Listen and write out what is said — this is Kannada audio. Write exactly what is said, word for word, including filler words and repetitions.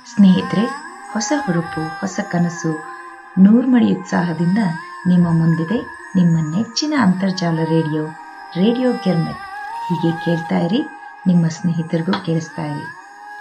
ಸ್ನೇಹಿತರೆ, ಹೊಸ ಹುರುಪು, ಹೊಸ ಕನಸು, ನೂರ್ಮಡಿ ಉತ್ಸಾಹದಿಂದ ನಿಮ್ಮ ಮುಂದಿದೆ ನಿಮ್ಮ ನೆಚ್ಚಿನ ಅಂತರ್ಜಾಲ ರೇಡಿಯೋ ರೇಡಿಯೋ ಗಿರ್ಮಿಟ್. ಹೀಗೆ ಕೇಳ್ತಾ ಇರಿ, ನಿಮ್ಮ ಸ್ನೇಹಿತರಿಗೂ ಕೇಳಿಸ್ತಾ ಇರಿ.